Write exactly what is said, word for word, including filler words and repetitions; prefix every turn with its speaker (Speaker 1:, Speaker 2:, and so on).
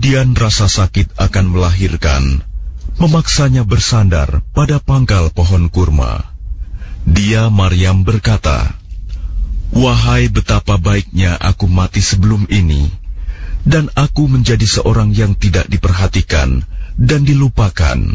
Speaker 1: Kemudian rasa sakit akan melahirkan, memaksanya bersandar pada pangkal pohon kurma. Dia, Maryam, berkata, "Wahai betapa baiknya aku mati sebelum ini, dan aku menjadi seorang yang tidak diperhatikan dan dilupakan."